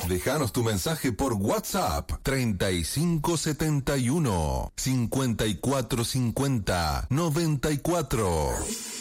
Déjanos tu mensaje por WhatsApp 3571 5450 94.